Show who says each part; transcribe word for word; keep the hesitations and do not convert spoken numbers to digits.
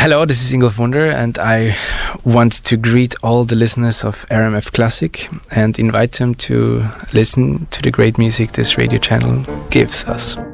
Speaker 1: Hello, this is Ingolf Wunder, and I want to greet all the listeners of R M F Classic and invite them to listen to the great music this radio channel gives us.